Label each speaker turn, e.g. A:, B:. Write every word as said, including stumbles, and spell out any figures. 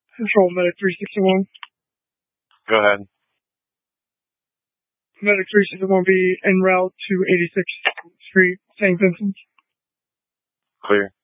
A: Control Medic three sixty-one.
B: Go ahead.
A: Medic three sixty-one be en route to eighty-sixth Street, Saint Vincent.
B: Clear.